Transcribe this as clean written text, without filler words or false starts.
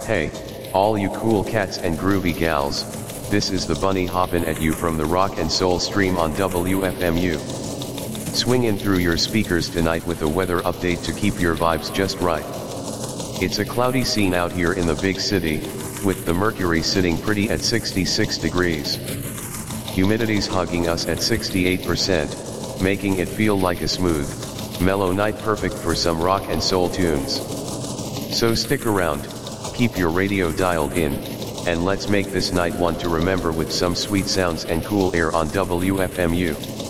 Hey, all you cool cats and groovy gals, this is the bunny hoppin' at you from the Rock and Soul stream on WFMU. Swingin' through your speakers tonight with a weather update to keep your vibes just right. It's a cloudy scene out here in the big city, with the mercury sitting pretty at 66 degrees. Humidity's hugging us at 68%, making it feel like a smooth, mellow night perfect for some rock and soul tunes. So stick around, keep your radio dialed in, and let's make this night one to remember with some sweet sounds and cool air on WFMU.